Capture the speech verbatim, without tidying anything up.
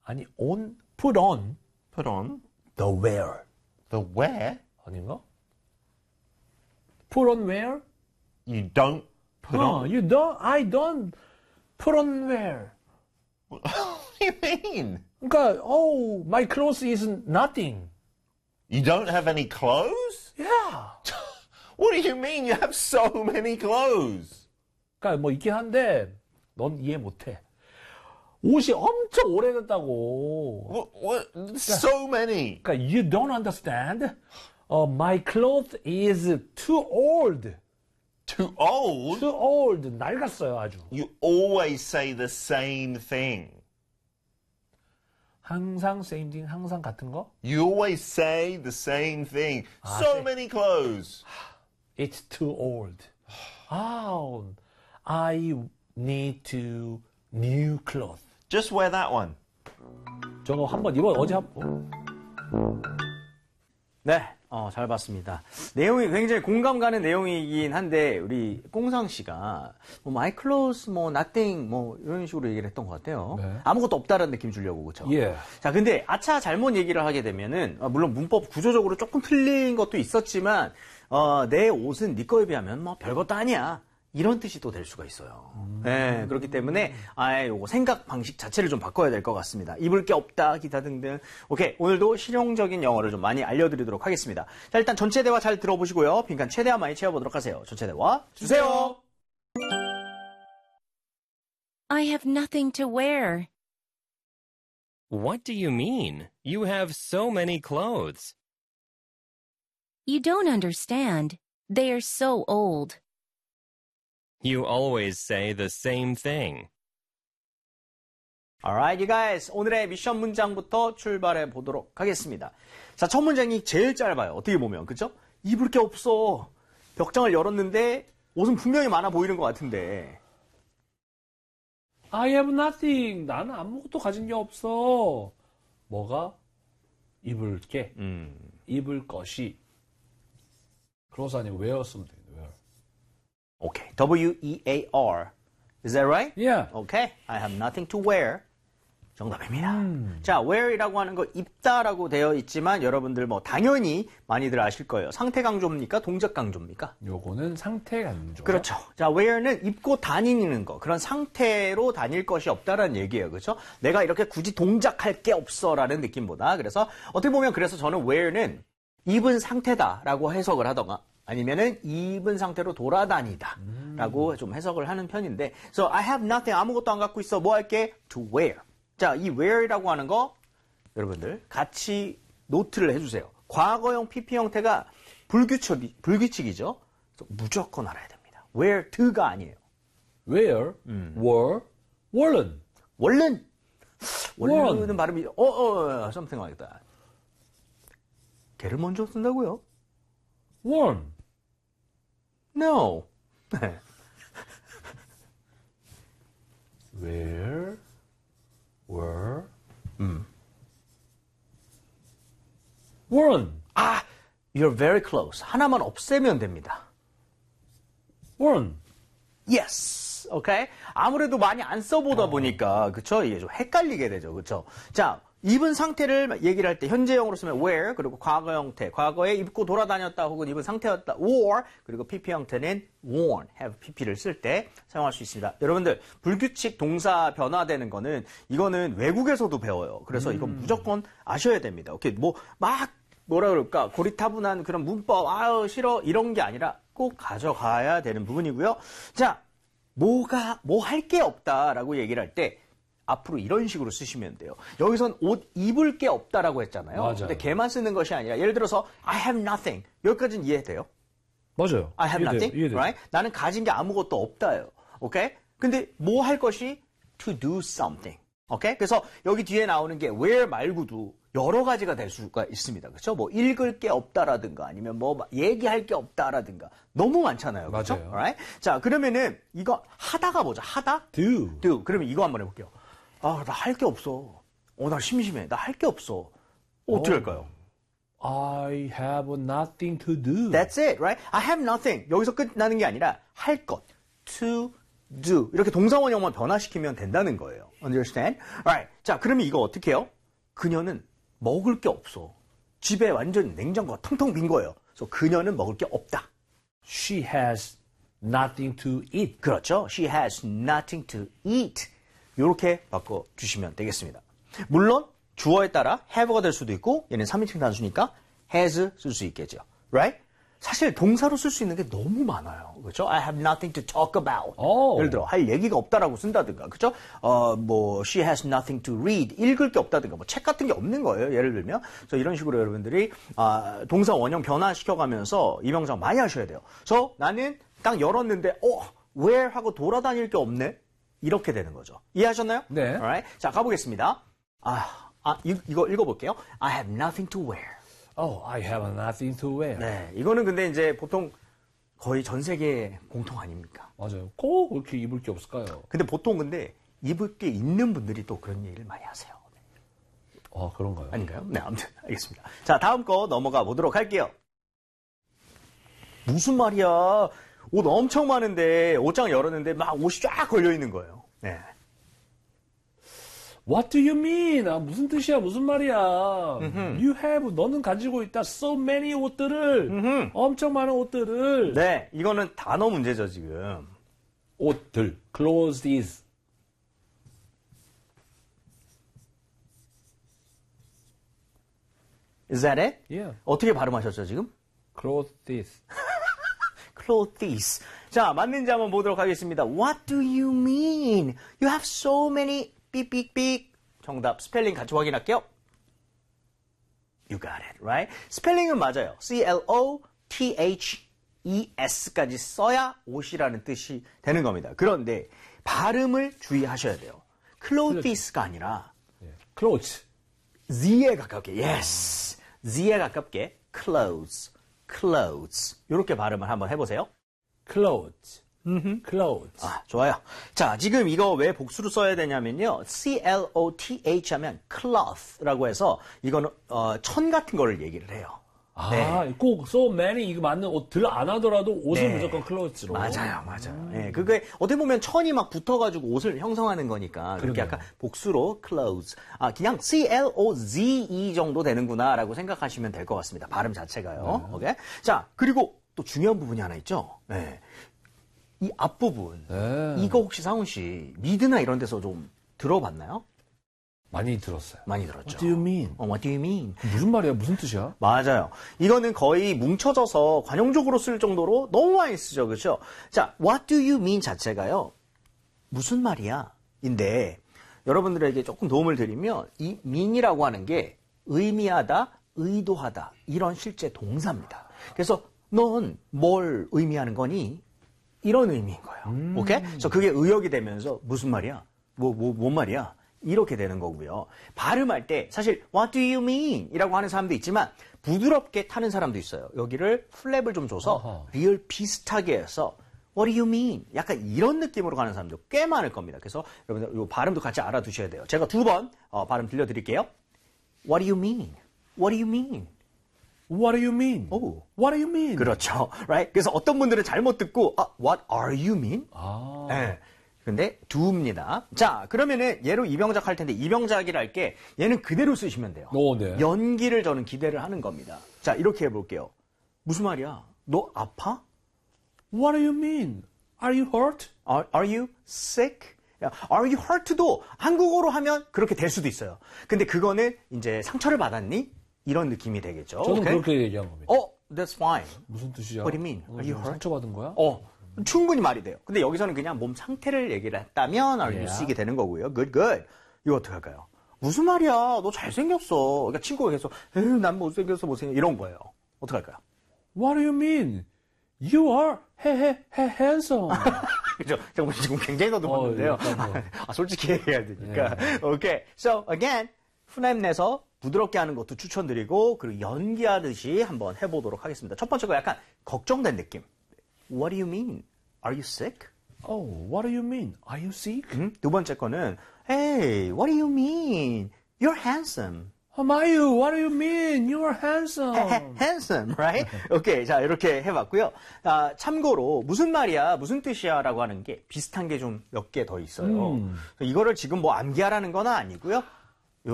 아니, on, put on. Put on. The wear. The wear? 아닌가? Put on wear? You don't put 어, on? You don't, I don't put on wear. What do you mean? 그러니까, oh, my clothes is nothing. You don't have any clothes? Yeah. What do you mean you have so many clothes? 그러니까 뭐 있긴 한데, 넌 이해 못해. 옷이 엄청 오래됐다고. What? What? So many. 그러니까 you don't understand. Uh, my clothes is too old. Too old? Too old. 낡았어요, 아주. You always say the same thing. 항상 same thing, 항상 같은 거? You always say the same thing. 아, so 네. many clothes. It's too old. 아, I need to new clothes. Just wear that one. 저거 한번 이번 어제 한 네, 어, 잘 봤습니다. 내용이 굉장히 공감 가는 내용이긴 한데 우리 꽁상 씨가 뭐 my clothes, 뭐 nothing, 뭐 이런 식으로 얘기를 했던 것 같아요. 네. 아무것도 없다라는 느낌 주려고 그렇죠. 예. 자, 근데 아차 잘못 얘기를 하게 되면은 어, 물론 문법 구조적으로 조금 틀린 것도 있었지만 어, 내 옷은 네 거에 비하면 뭐 별것도 아니야. 이런 뜻이 또 될 수가 있어요. 음. 네, 그렇기 때문에 아예 요거 생각 방식 자체를 좀 바꿔야 될 것 같습니다. 입을 게 없다, 기타 등등. 오케이, 오늘도 실용적인 영어를 좀 많이 알려드리도록 하겠습니다. 자, 일단 전체 대화 잘 들어보시고요. 빈칸 최대한 많이 채워보도록 하세요. 전체 대화 주세요. I have nothing to wear. What do you mean? You have so many clothes. You don't understand. They are so old. You always say the same thing. Alright, you guys. 오늘의 미션 문장부터 출발해 보도록 하겠습니다. 자, 첫 문장이 제일 짧아요. 어떻게 보면, 그죠? 입을 게 없어. 벽장을 열었는데 옷은 분명히 많아 보이는 것 같은데. I have nothing. 나는 아무것도 가진 게 없어. 뭐가? 입을 게. 음. 입을 것이. clothes 아니고 wear something. wear. 오케이. W E A R. Is that right? Yeah. 오케이. I have nothing to wear. 정답입니다. 음. 자, wear이라고 하는 거 입다라고 되어 있지만 여러분들 뭐 당연히 많이들 아실 거예요. 상태 강조입니까? 동작 강조입니까? 요거는 상태 강조. 그렇죠. 자, wear는 입고 다니는 거, 그런 상태로 다닐 것이 없다라는 얘기예요. 그렇죠? 내가 이렇게 굳이 동작할 게 없어라는 느낌보다. 그래서 어떻게 보면 그래서 저는 wear는 입은 상태다라고 해석을 하던가 아니면은 입은 상태로 돌아다니다 라고 음. 좀 해석을 하는 편인데 So I have nothing, 아무것도 안 갖고 있어. 뭐 할게? To wear. 자, 이 wear이라고 하는 거 여러분들 같이 노트를 해주세요. 과거형 피피 형태가 불규칙, 불규칙이죠. 무조건 알아야 됩니다. wear to가 아니에요. wear, 음. were, worn. 원른. 원른은 worn. 발음이 어, 어, something like that. 걔를 먼저 쓴다고요? worn. No. where, were, 음. worn. 아, you're very close. 하나만 없애면 됩니다. worn. Yes. 오케이? 아무래도 많이 안 써보다 어. 보니까 그쵸? 이게 좀 헷갈리게 되죠. 그쵸? 자, 입은 상태를 얘기를 할 때 현재형으로 쓰면 wear 그리고 과거 형태, 과거에 입고 돌아다녔다 혹은 입은 상태였다 wore 그리고 피피 형태는 worn, have pp를 쓸 때 사용할 수 있습니다. 여러분들 불규칙 동사 변화되는 거는 이거는 외국에서도 배워요. 그래서 음. 이건 무조건 아셔야 됩니다. 오케이, 뭐 막 뭐라 그럴까 고리타분한 그런 문법 아유 싫어 이런 게 아니라 꼭 가져가야 되는 부분이고요. 자, 뭐가 뭐 할 게 없다라고 얘기를 할 때. 앞으로 이런 식으로 쓰시면 돼요. 여기선 옷 입을 게 없다라고 했잖아요. 맞아요. 근데 걔만 쓰는 것이 아니라 예를 들어서 I have nothing. 여기까지는 이해돼요? 맞아요. I have 이해돼요. nothing. 이해돼요. Right? 나는 가진 게 아무것도 없다예요. 오케이? 근데 뭐 할 것이 to do something. 오케이? 그래서 여기 뒤에 나오는 게 where 말고도 여러 가지가 될 수가 있습니다. 그렇죠? 뭐 읽을 게 없다라든가 아니면 뭐 얘기할 게 없다라든가 너무 많잖아요. 그렇죠? 맞아요. Right? 자, 그러면은 이거 하다가 뭐죠? 하다? do. do. 그러면 이거 한번 해볼게요. 아, 나 할 게 없어. 어, 나 심심해. 나 할 게 없어. 어떻게 어. 할까요? I have nothing to do. That's it, right? I have nothing. 여기서 끝나는 게 아니라 할 것. To do 이렇게 동사 원형만 변화시키면 된다는 거예요. Understand? Alright. 자, 그러면 이거 어떻게 해요? 그녀는 먹을 게 없어. 집에 완전 냉장고가 텅텅 빈 거예요. 그래서 그녀는 먹을 게 없다. She has nothing to eat. 그렇죠. She has nothing to eat. 이렇게 바꿔주시면 되겠습니다. 물론 주어에 따라 have가 될 수도 있고 얘는 삼인칭 단수니까 has 쓸 수 있겠죠. Right? 사실 동사로 쓸 수 있는 게 너무 많아요. 그렇죠? I have nothing to talk about. 오. 예를 들어 할 얘기가 없다라고 쓴다든가. 그렇죠? 어, 뭐 she has nothing to read. 읽을 게 없다든가. 뭐 책 같은 게 없는 거예요. 예를 들면. 그래서 이런 식으로 여러분들이 아, 동사 원형 변화시켜 가면서 이명상 많이 하셔야 돼요. 그래서 나는 딱 열었는데 어, where 하고 돌아다닐 게 없네. 이렇게 되는 거죠. 이해하셨나요? 네. Alright. 자, 가보겠습니다. 아, 아 이, 이거 읽어볼게요. I have nothing to wear. Oh, I have nothing to wear. 네, 이거는 근데 이제 보통 거의 전 세계 공통 아닙니까? 맞아요. 꼭 그렇게 입을 게 없을까요? 근데 보통 근데 입을 게 있는 분들이 또 그런 얘기를 많이 하세요. 아, 그런가요? 아닌가요? 네, 아무튼 알겠습니다. 자, 다음 거 넘어가 보도록 할게요. 무슨 말이야? 옷 엄청 많은데 옷장 열었는데 막 옷이 쫙 걸려 있는 거예요. 네. What do you mean? 아, 무슨 뜻이야? 무슨 말이야? You have, 너는 가지고 있다. So many 옷들을. 음흠. 엄청 많은 옷들을. 네, 이거는 단어 문제죠, 지금. 옷들. Clothes is. Is that it? Yeah. 어떻게 발음하셨죠, 지금? Clothes is. clothes. 자, 맞는지 한번 보도록 하겠습니다. What do you mean? You have so many 삑삑삑. 정답 스펠링 같이 확인할게요. You got it, right? 스펠링은 맞아요. C L O T H E S까지 써야 옷이라는 뜻이 되는 겁니다. 그런데 발음을 주의하셔야 돼요. clothes가 아니라 Clothes. Z에 가깝게, yes. Z에 가깝게 clothes, clothes. 이렇게 발음을 한번 해보세요. Clothes. Clothes. 아, 좋아요. 자, 지금 이거 왜 복수로 써야 되냐면요. C L O T H 하면 cloth라고 해서 이거는 어, 천 같은 거를 얘기를 해요. 아, 네. 꼭 so many 이거 맞는 옷들 안 하더라도 옷을 네. 무조건 clothes로. 맞아요, 맞아요. 예, 그게 어떻게 보면 천이 막 붙어가지고 옷을 형성하는 거니까 그렇게 그러네요. 약간 복수로 clothes. 아, 그냥 C L O Z E 정도 되는구나라고 생각하시면 될 것 같습니다. 발음 자체가요. 네. 오케이. 자, 그리고 또 중요한 부분이 하나 있죠. 네. 이 앞부분. 네. 이거 혹시 상훈 씨 미드나 이런 데서 좀 들어봤나요? 많이 들었어요. 많이 들었죠. What do you mean? 어, what do you mean? 무슨 말이야? 무슨 뜻이야? 맞아요. 이거는 거의 뭉쳐져서 관용적으로 쓸 정도로 너무 많이 쓰죠. 그렇죠? 자, what do you mean 자체가요. 무슨 말이야? 인데 여러분들에게 조금 도움을 드리면 이 mean이라고 하는 게 의미하다, 의도하다 이런 실제 동사입니다. 그래서 넌 뭘 의미하는 거니? 이런 의미인 거예요. 음. 오케이? 그래서 그게 의역이 되면서 무슨 말이야? 뭐, 뭐, 뭔 말이야? 이렇게 되는 거고요. 발음할 때 사실 what do you mean? 이라고 하는 사람도 있지만 부드럽게 타는 사람도 있어요. 여기를 플랩을 좀 줘서 어허. 리얼 비슷하게 해서 what do you mean? 약간 이런 느낌으로 가는 사람도 꽤 많을 겁니다. 그래서 여러분들 이 발음도 같이 알아두셔야 돼요. 제가 두 번 어, 발음 들려드릴게요. What do you mean? What do you mean? What do you mean? 오. What do you mean? 그렇죠. Right? 그래서 어떤 분들은 잘못 듣고 아, what are you mean? 아. 네. 근데 do입니다. 자, 그러면은 얘로 이병작 할 텐데 이병작이랄 게 얘는 그대로 쓰시면 돼요. 오, 네. 연기를 저는 기대를 하는 겁니다. 자, 이렇게 해볼게요. 무슨 말이야? 너 아파? What do you mean? Are you hurt? Are, are you sick? 야, Are you hurt도 한국어로 하면 그렇게 될 수도 있어요. 근데 그거는 이제 상처를 받았니? 이런 느낌이 되겠죠. 저는 오케이? 그렇게 얘기한 겁니다. 어, that's fine. 무슨 뜻이야? What do you mean? 어, Are you 너 hurt? 상처받은 거야? 어, 충분히 말이 돼요. 근데 여기서는 그냥 몸 상태를 얘기를 했다면 are you Yeah. sick이 되는 거고요. Good, good. 이거 어떻게 할까요? 무슨 말이야? 너 잘생겼어. 그러니까 친구가 계속 에휴, 난 못생겼어, 못생겼어. 이런 거예요. 어떻게 할까요? What do you mean? You are he, he, he, handsome. 그죠? 지금 지금 굉장히 더듬었는데요. 어, 약간 뭐. 아, 솔직히 얘기해야 되니까. 오케이. So, again, 푸나임 내서 부드럽게 하는 것도 추천드리고, 그리고 연기하듯이 한번 해보도록 하겠습니다. 첫 번째 거 약간 걱정된 느낌. What do you mean? Are you sick? Oh, what do you mean? Are you sick? 음? 두 번째 거는 Hey, what do you mean? You're handsome. Mayu, what do you mean? You're handsome. handsome, right? 오케이, 자 이렇게 해봤고요. 아, 참고로 무슨 말이야, 무슨 뜻이야라고 하는 게 비슷한 게 좀 몇 개 더 있어요. 음. 이거를 지금 뭐 암기하라는 건 아니고요.